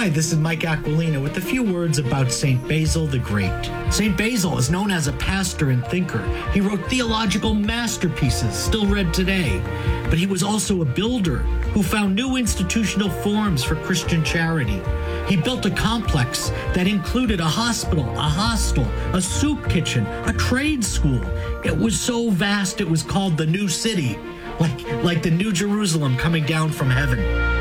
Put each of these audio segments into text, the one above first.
Hi, this is Mike Aquilina with a few words about St. Basil the Great. St. Basil is known as a pastor and thinker. He wrote theological masterpieces still read today. But he was also a builder who found new institutional forms for Christian charity. He built a complex that included a hospital, a hostel, a soup kitchen, a trade school. It was so vast it was called the New City, like the New Jerusalem coming down from heaven.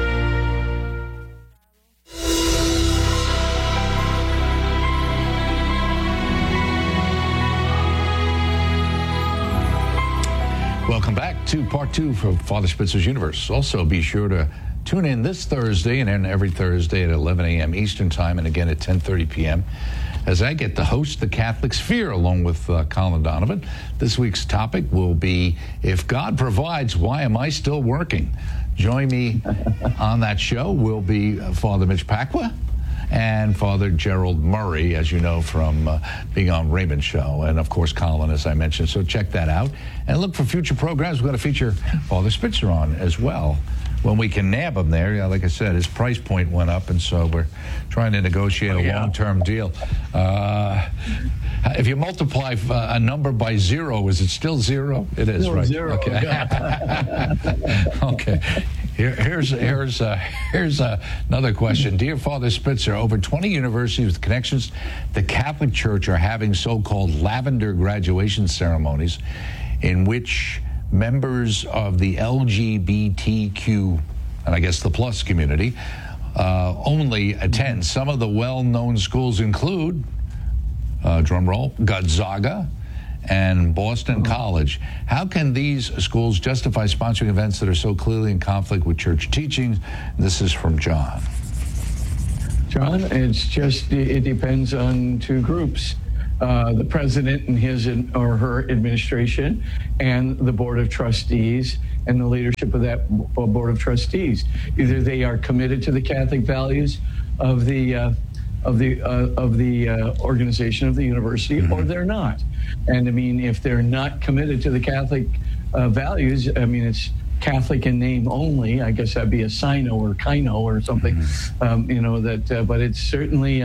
Welcome back to part two for Father Spitzer's Universe. Also, be sure to tune in this Thursday and then every Thursday at 11 a.m. Eastern Time and again at 10:30 p.m. as I get to host the Catholic Sphere along with Colin Donovan. This week's topic will be, if God provides, why am I still working? Join me on that show will be Father Mitch Pacwa and Father Gerald Murray, as you know from being on Raymond's show, and of course Colin, as I mentioned. So check that out and look for future programs. We're going to feature Father Spitzer on as well when we can nab him there. Yeah, like I said, his price point went up, and so we're trying to negotiate a long-term deal. If you multiply a number by zero, is it still zero? It is, still right? Zero. Okay. Okay. Here's another question. Dear Father Spitzer, over 20 universities with connections to the Catholic Church are having so-called lavender graduation ceremonies in which members of the LGBTQ, and I guess the plus community, only attend. Some of the well-known schools include, drum roll, Gonzaga and Boston College. How can these schools justify sponsoring events that are so clearly in conflict with church teachings? This is from John. John, it depends on two groups. The president and his or her administration and the board of trustees and the leadership of that board of trustees. Either they are committed to the Catholic values of the organization of the university, or they're not. And I mean, if they're not committed to the Catholic values, I mean, it's Catholic in name only. I guess that'd be a Sino or Kino or something, but it's certainly,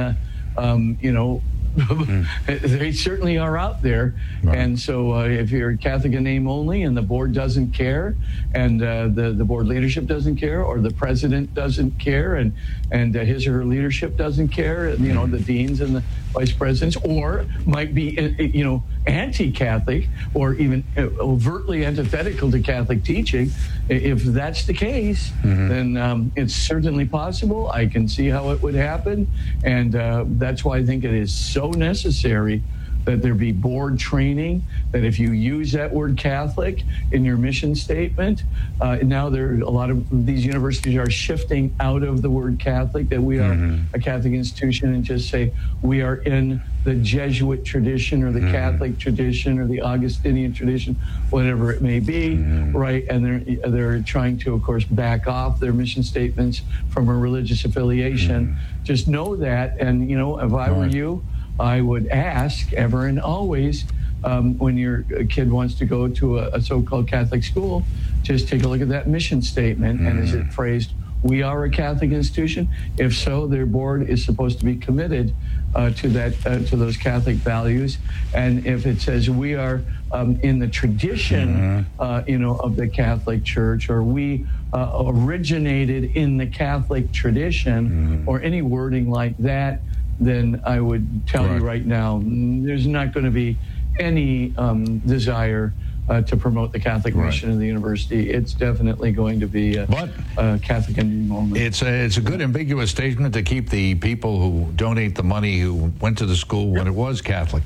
they certainly are out there. Right. And so if you're Catholic in name only and the board doesn't care, and the board leadership doesn't care, or the president doesn't care, and his or her leadership doesn't care, and, the deans and the vice presidents, or might be, anti-Catholic or even overtly antithetical to Catholic teaching, if that's the case, then it's certainly possible. I can see how it would happen. And that's why I think it is so necessary that there be board training, that if you use that word Catholic in your mission statement, now a lot of these universities are shifting out of the word Catholic, that we are a Catholic institution, and just say we are in the Jesuit tradition or the Catholic tradition or the Augustinian tradition, whatever it may be, right? And they're trying to, of course, back off their mission statements from a religious affiliation. Just know that, and if I were you, I would ask ever and always, when your kid wants to go to a so-called Catholic school, just take a look at that mission statement, and is it phrased, we are a Catholic institution? If so, their board is supposed to be committed to those Catholic values. And if it says we are in the tradition, of the Catholic Church, or we originated in the Catholic tradition, or any wording like that, then I would tell you right now, there's not going to be any desire to promote the Catholic mission in the university. It's definitely going to be Catholic in name only. It's a good ambiguous statement to keep the people who donate the money who went to the school when it was Catholic.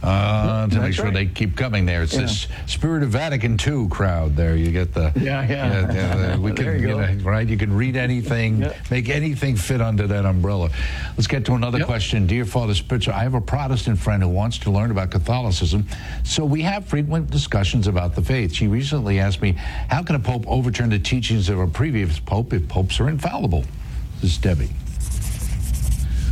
To make sure they keep coming there. It's this Spirit of Vatican II crowd there. You get the... we can, right? You can read anything, make anything fit under that umbrella. Let's get to another question. Dear Father Spitzer, I have a Protestant friend who wants to learn about Catholicism, so we have frequent discussions about the faith. She recently asked me, how can a pope overturn the teachings of a previous pope if popes are infallible? This is Debbie.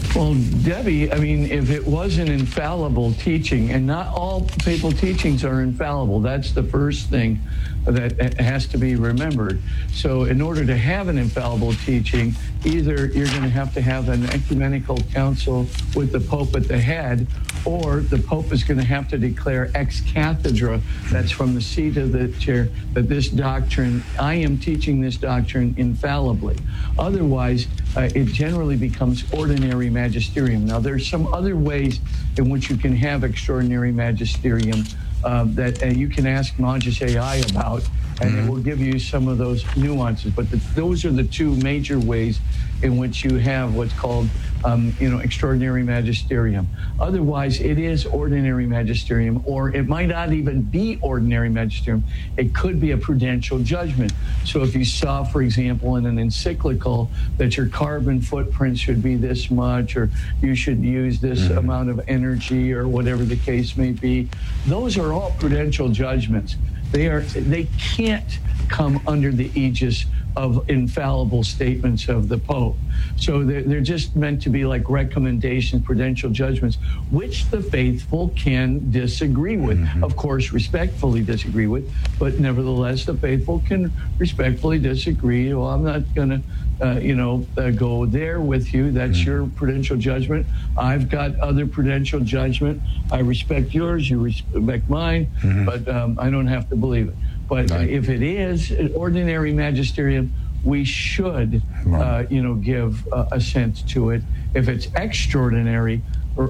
Well, Debbie, I mean, if it was an infallible teaching, and not all papal teachings are infallible, that's the first thing that has to be remembered. So in order to have an infallible teaching, either you're going to have an ecumenical council with the Pope at the head, or the Pope is going to have to declare ex cathedra, that's from the seat of the chair, that this doctrine, I am teaching this doctrine infallibly. Otherwise, it generally becomes ordinary magisterium. Now, there's some other ways in which you can have extraordinary magisterium that you can ask Magis AI about, and it will give you some of those nuances. But those are the two major ways in which you have what's called, extraordinary magisterium. Otherwise, it is ordinary magisterium, or it might not even be ordinary magisterium. It could be a prudential judgment. So if you saw, for example, in an encyclical that your carbon footprint should be this much, or you should use this amount of energy, or whatever the case may be, those are all prudential judgments. They can't come under the aegis of infallible statements of the Pope. So they're just meant to be like recommendations, prudential judgments, which the faithful can disagree with. Of course, respectfully disagree with, but nevertheless, the faithful can respectfully disagree. Well, I'm not going to, go there with you. That's your prudential judgment. I've got other prudential judgment. I respect yours. You respect mine, but I don't have to believe it. But if it is an ordinary magisterium, we should, give assent to it. If it's extraordinary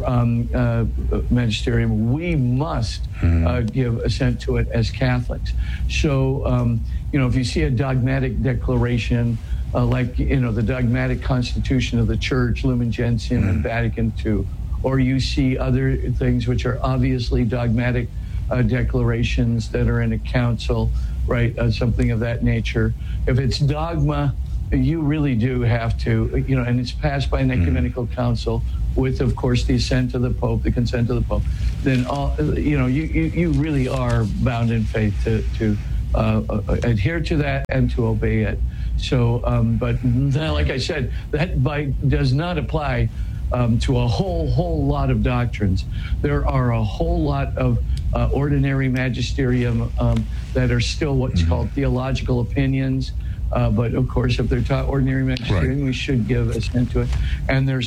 magisterium, we must give assent to it as Catholics. So, if you see a dogmatic declaration, the dogmatic constitution of the Church, Lumen Gentium and Vatican II, or you see other things which are obviously dogmatic declarations that are in a council, right? Something of that nature. If it's dogma, you really do have to, and it's passed by an ecumenical council with, of course, the assent of the Pope, the consent of the Pope, then you really are bound in faith to adhere to that and to obey it. So, but like I said, that does not apply to a whole lot of doctrines. There are a whole lot of ordinary magisterium that are still what's called theological opinions. But of course, if they're taught ordinary magisterium, we should give assent to it. And there's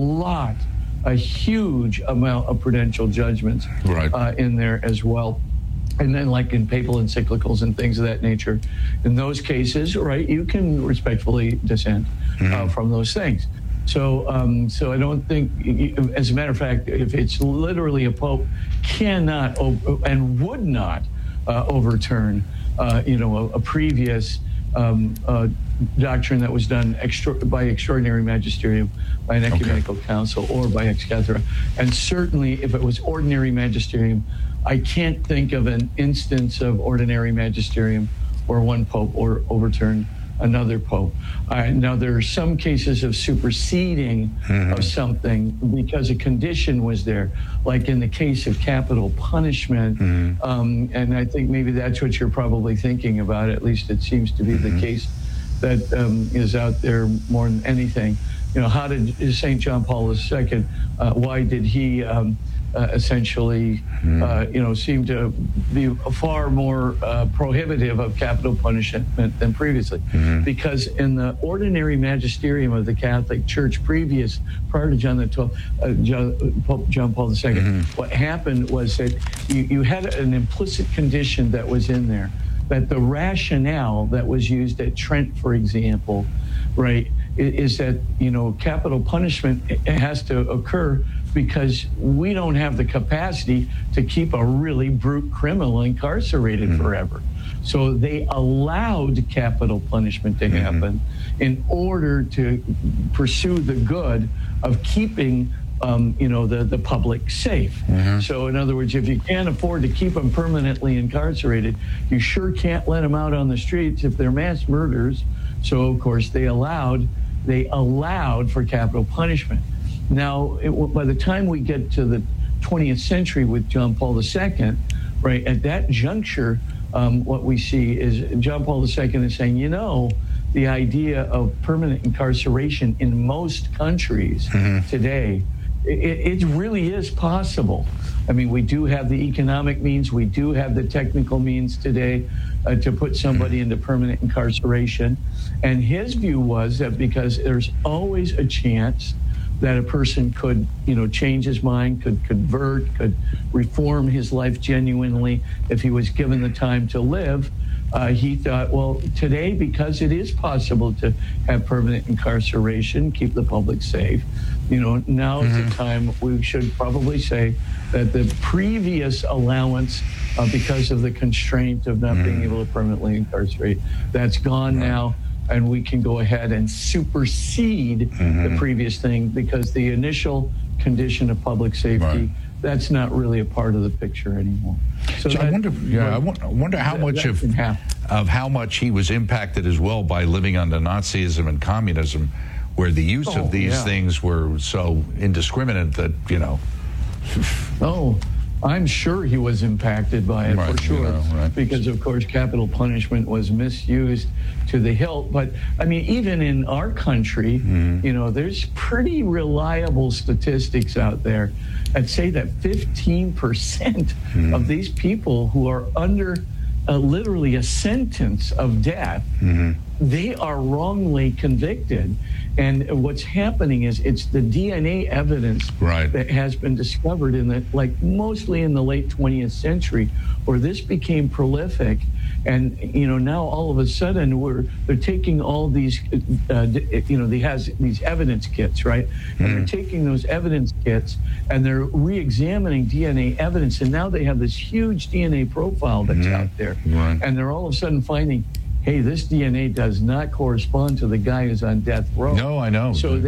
a huge amount of prudential judgments in there as well. And then, like in papal encyclicals and things of that nature, in those cases, right, you can respectfully dissent from those things. So I don't think, as a matter of fact, if it's literally a Pope cannot and would not overturn, a previous doctrine that was done by extraordinary magisterium, by an ecumenical council, or by ex cathedra. And certainly, if it was ordinary magisterium, I can't think of an instance of ordinary magisterium where one Pope or overturned another Pope. Now, there are some cases of superseding of something because a condition was there, like in the case of capital punishment. And I think maybe that's what you're probably thinking about. At least it seems to be the case that is out there more than anything. How did St. John Paul II, why did he essentially, seem to be far more prohibitive of capital punishment than previously? Because in the ordinary magisterium of the Catholic Church prior to Pope John Paul II, what happened was that you had an implicit condition that was in there, that the rationale that was used at Trent, for example, right, is that, capital punishment has to occur because we don't have the capacity to keep a really brute criminal incarcerated forever. So they allowed capital punishment to happen in order to pursue the good of keeping the public safe. So in other words, if you can't afford to keep them permanently incarcerated, you sure can't let them out on the streets if they're mass murders. So of course they allowed for capital punishment. Now, by the time we get to the 20th century with John Paul II, right, at that juncture, what we see is John Paul II is saying, the idea of permanent incarceration in most countries today, it really is possible. I mean, we do have the economic means, we do have the technical means today to put somebody into permanent incarceration. And his view was that because there's always a chance that a person could, change his mind, could convert, could reform his life genuinely if he was given the time to live. He thought, well, today, because it is possible to have permanent incarceration, keep the public safe, now is the time we should probably say that the previous allowance, because of the constraint of not being able to permanently incarcerate, that's gone now. And we can go ahead and supersede the previous thing, because the initial condition of public safety, that's not really a part of the picture anymore. So I wonder how much of how much he was impacted as well by living under Nazism and communism, where the use of these things were so indiscriminate that, I'm sure he was impacted by it, for sure, because, of course, capital punishment was misused to the hilt. But, I mean, even in our country, there's pretty reliable statistics out there that say that 15% of these people who are under literally a sentence of death, they are wrongly convicted. And what's happening is it's the DNA evidence that has been discovered mostly in the late 20th century, where this became prolific. And, now all of a sudden they're taking all these, these evidence kits, right? And they're taking those evidence kits and they're re-examining DNA evidence. And now they have this huge DNA profile that's out there. And they're all of a sudden finding, hey, this DNA does not correspond to the guy who's on death row. No, I know. So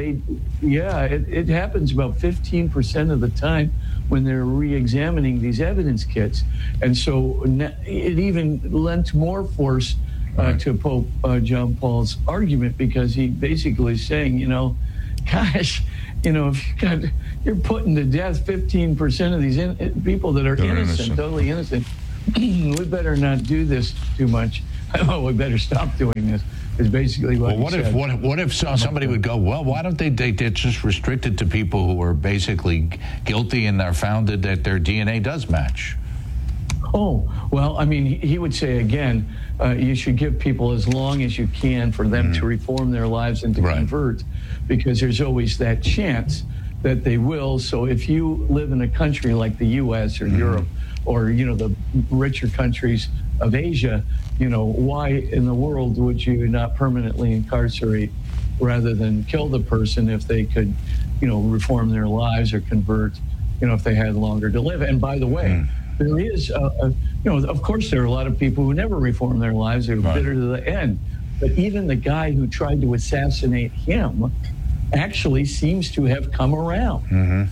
it happens about 15% of the time when they're re-examining these evidence kits. And so it even lent more force to Pope John Paul's argument, because he basically is saying, gosh, if you're putting to death 15% of these people that are innocent, totally innocent, we better not do this too much. Oh, we better stop doing this, is basically what he said. What if somebody would go, well, why don't they just restrict it to people who are basically guilty and are found that their DNA does match? Oh, well, I mean, he would say, again, you should give people as long as you can for them to reform their lives and to convert, because there's always that chance that they will. So if you live in a country like the U.S. or Europe, or, the richer countries of Asia, why in the world would you not permanently incarcerate rather than kill the person if they could, reform their lives or convert, if they had longer to live? And by the way, there is, of course, there are a lot of people who never reform their lives. They're bitter to the end. But even the guy who tried to assassinate him actually seems to have come around, and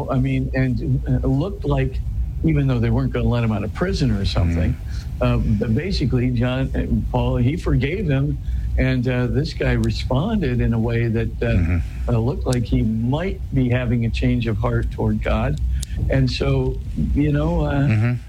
it looked like, even though they weren't going to let him out of prison or something, basically, Paul, he forgave him, and this guy responded in a way that looked like he might be having a change of heart toward God. And so, I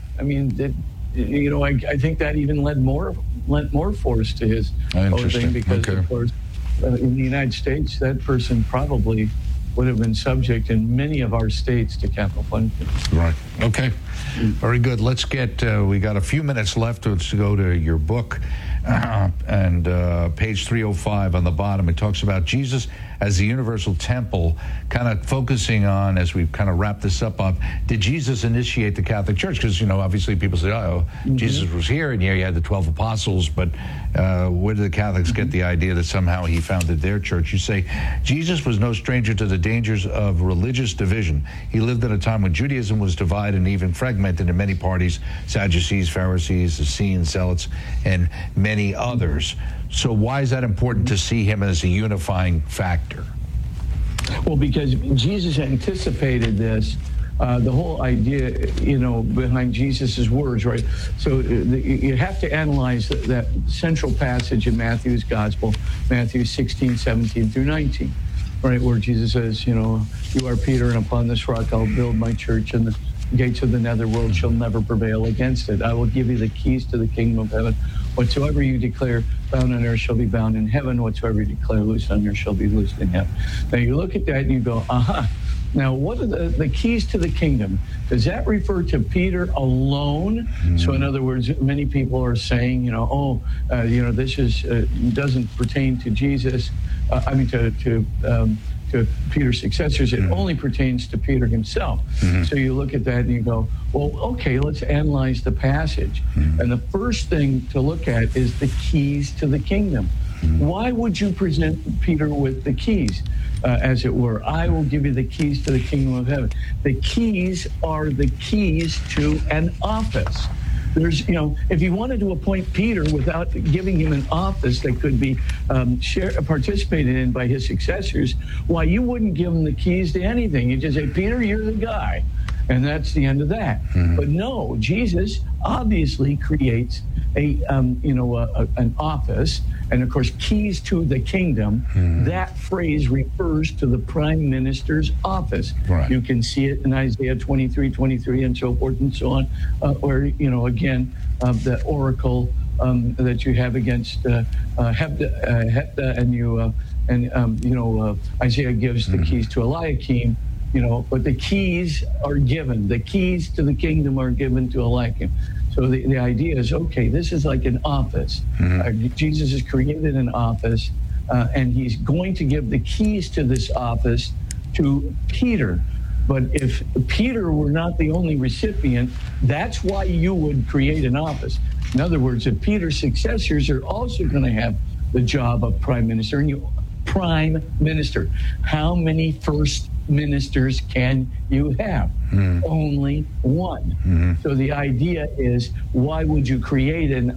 think that even lent more force to his whole thing, because, of course, in the United States, that person probably would have been subject in many of our states to capital punishment. Right. Okay. Very good. Let's get, we got a few minutes left. Let's go to your book. And page 305 on the bottom, it talks about Jesus as the universal temple, kind of focusing on, as we kind of wrap this up, did Jesus initiate the Catholic Church? Because, obviously people say, Jesus was here, and you had the 12 apostles, but where did the Catholics get the idea that somehow he founded their church? You say, Jesus was no stranger to the dangers of religious division. He lived at a time when Judaism was divided and even fragmented into many parties: Sadducees, Pharisees, Essenes, Zealots, and many others. So why is that important to see him as a unifying factor? Well, because Jesus anticipated this. The whole idea, behind Jesus's words, right? So you have to analyze that central passage in Matthew's Gospel, Matthew 16, 17 through 19, right? Where Jesus says, you are Peter, and upon this rock I'll build my church, and gates of the netherworld shall never prevail against it. I will give you the keys to the kingdom of heaven. Whatsoever you declare bound on earth shall be bound in heaven. Whatsoever you declare loose on earth shall be loosed in heaven. Now you look at that and you go, aha. Now, what are the keys to the kingdom? Does that refer to Peter alone? So, in other words, many people are saying, this is doesn't pertain to Jesus. To Peter's successors. It only pertains to Peter himself. So you look at that and you go, well, okay, let's analyze the passage. And the first thing to look at is the keys to the kingdom. Why would you present Peter with the keys, as it were? I will give you the keys to the kingdom of heaven. The keys are the keys to an office. There's, if you wanted to appoint Peter without giving him an office that could be participated in by his successors, why, you wouldn't give him the keys to anything. You just say, Peter, you're the guy. And that's the end of that. But no, Jesus obviously creates an office, and of course, keys to the kingdom. That phrase refers to the prime minister's office. Right. You can see it in Isaiah 23 and so forth and so on, where again the oracle that you have against Heptah, and Isaiah gives the keys to Eliakim. But the keys are given. The keys to the kingdom are given to Eliakim. So the idea is, okay, this is like an office. Jesus has created an office, and he's going to give the keys to this office to Peter. But if Peter were not the only recipient, that's why you would create an office. In other words, if Peter's successors are also going to have the job of prime minister, and prime minister, how many first ministers can you have? Only one. So the idea is, why would you create an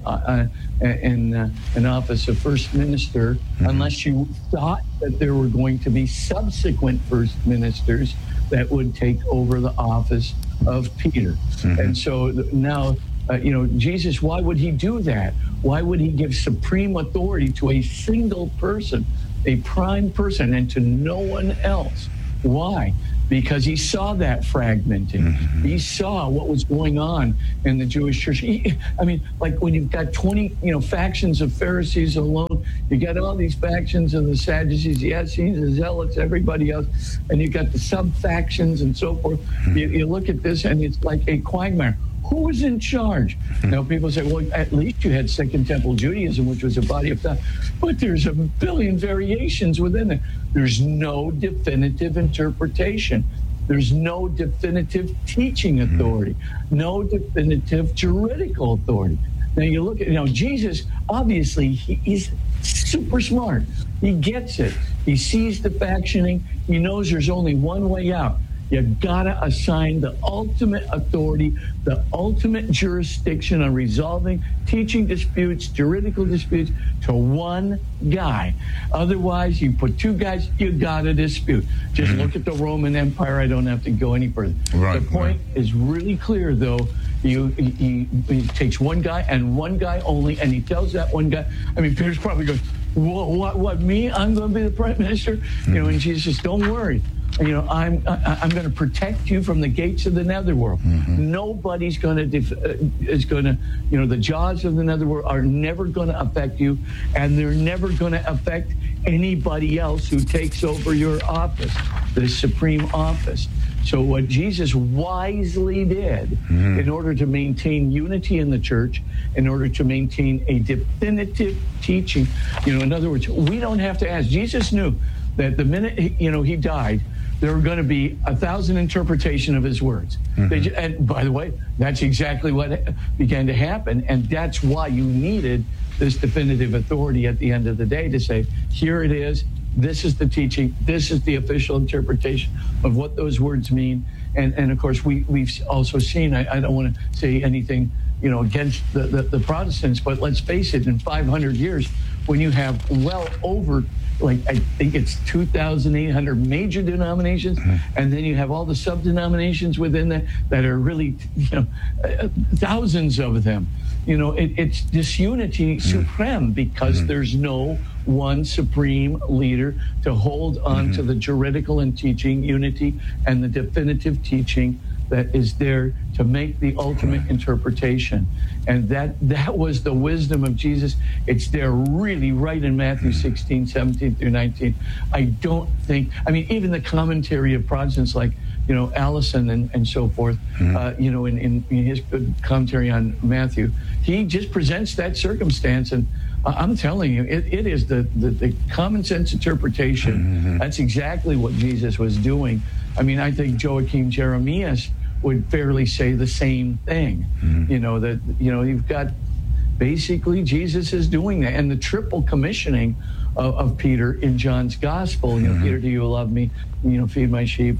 office of first minister unless you thought that there were going to be subsequent first ministers that would take over the office of Peter? And so now, Jesus, why would he do that? Why would he give supreme authority to a single person, a prime person, and to no one else? Why? Because he saw that fragmenting. He saw what was going on in the Jewish church. Like when you've got 20, factions of Pharisees alone, you got all these factions of the Sadducees, the Essenes, the Zealots, everybody else, and you got the sub-factions and so forth. You look at this and it's like a quagmire. Who was in charge? Now, people say, well, at least you had Second Temple Judaism, which was a body of thought. But there's a billion variations within it. There's no definitive interpretation. There's no definitive teaching authority. No definitive juridical authority. Now, you look at, Jesus, obviously, he's super smart. He gets it. He sees the factioning. He knows there's only one way out. You gotta assign the ultimate authority, the ultimate jurisdiction on resolving teaching disputes, juridical disputes, to one guy. Otherwise, you put two guys, you got a dispute. Just look at the Roman Empire. I don't have to go any further. The point is really clear, though. He takes one guy and one guy only, and he tells that one guy. Peter's probably going, what, me? I'm going to be the prime minister? And Jesus says, don't worry. I'm going to protect you from the gates of the netherworld. Nobody's going to the jaws of the netherworld are never going to affect you, and they're never going to affect anybody else who takes over your office, the supreme office. So what Jesus wisely did in order to maintain unity in the church, in order to maintain a definitive teaching, in other words, we don't have to ask. Jesus knew that the minute he died, there were going to be 1,000 interpretation of his words. And by the way, that's exactly what began to happen. And that's why you needed this definitive authority at the end of the day to say, here it is. This is the teaching. This is the official interpretation of what those words mean. And of course, we've also seen, I don't want to say anything, against the Protestants, but let's face it, in 500 years, when you have well over, I think it's 2,800 major denominations, and then you have all the sub-denominations within that are really, thousands of them. It's disunity supreme because there's no one supreme leader to hold on to the juridical and teaching unity and the definitive teaching that is there to make the ultimate interpretation. And that was the wisdom of Jesus. It's there really right in Matthew 16, 17 through 19. I don't think, even the commentary of Protestants like, Allison and so forth, in his commentary on Matthew, he just presents that circumstance. And I'm telling you, it is the common sense interpretation. That's exactly what Jesus was doing. I think Joachim Jeremias would fairly say the same thing. You've got basically Jesus is doing that. And the triple commissioning of Peter in John's gospel, Peter, do you love me? Feed my sheep,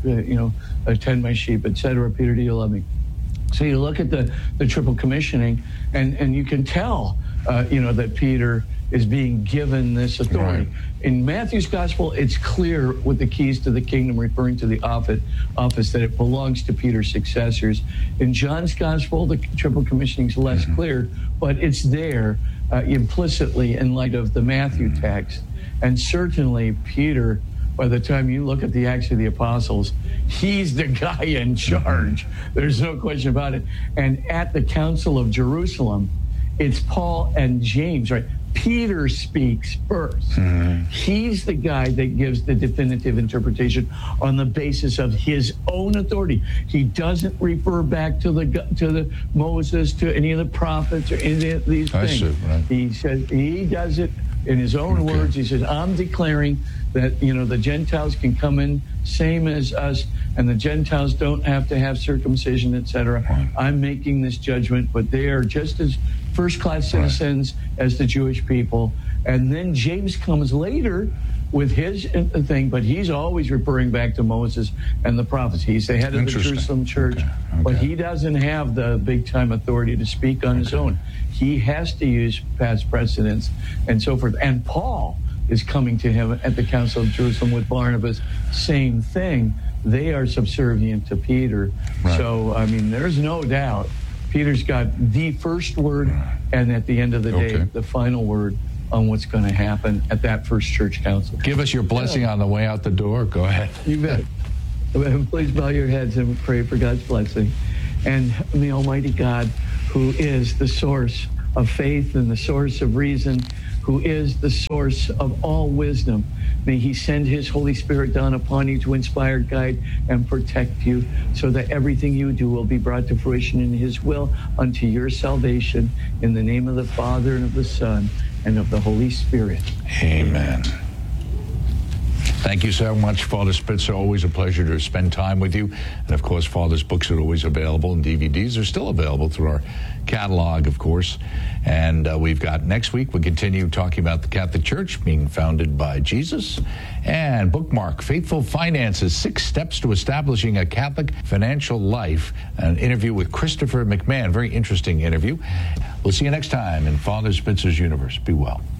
attend my sheep, etc. Peter, do you love me? So you look at the triple commissioning, and you can tell, that Peter is being given this authority. Right. In Matthew's gospel, it's clear with the keys to the kingdom, referring to the office, that it belongs to Peter's successors. In John's gospel, the triple commissioning is less clear, but it's there implicitly in light of the Matthew text. And certainly Peter, by the time you look at the Acts of the Apostles, he's the guy in charge. There's no question about it. And at the Council of Jerusalem, it's Paul and James, right? Peter speaks first. He's the guy that gives the definitive interpretation on the basis of his own authority. He doesn't refer back to the Moses, to any of the prophets, or any of these things. Right. He says he does it in his own words. He says, "I'm declaring that the Gentiles can come in same as us, and the Gentiles don't have to have circumcision, etc. I'm making this judgment, but they are just as first-class citizens as the Jewish people." And then James comes later with his thing, but he's always referring back to Moses and the prophets. He's the head of the Jerusalem church, but he doesn't have the big-time authority to speak on his own. He has to use past precedents and so forth. And Paul is coming to him at the Council of Jerusalem with Barnabas. Same thing. They are subservient to Peter. Right. So, there's no doubt Peter's got the first word, and at the end of the day, the final word on what's going to happen at that first church council. Give us your blessing on the way out the door. Go ahead. You bet. Please bow your heads and pray for God's blessing. And the Almighty God, who is the source of faith and the source of reason, who is the source of all wisdom, may he send his Holy Spirit down upon you to inspire, guide, and protect you, so that everything you do will be brought to fruition in his will unto your salvation. In the name of the Father, and of the Son, and of the Holy Spirit. Amen. Thank you so much, Father Spitzer. Always a pleasure to spend time with you. And, of course, Father's books are always available, and DVDs are still available through our catalog, of course. And we've got next week, we continue talking about the Catholic Church being founded by Jesus. And bookmark, Faithful Finances, 6 Steps to Establishing a Catholic Financial Life. An interview with Christopher McMahon. Very interesting interview. We'll see you next time in Father Spitzer's Universe. Be well.